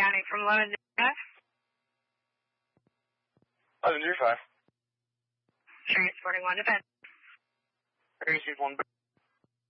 County from London. London 5. Transporting 1 defense. Received 1.